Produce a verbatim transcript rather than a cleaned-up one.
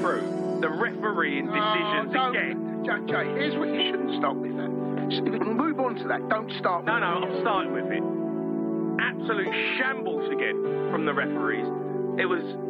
through the refereeing decisions oh, again. Jay, Jay, here's what you shouldn't start with that. So if we can move on to that, don't start with No, no, I'm starting with it. Absolute shambles again from the referees. It was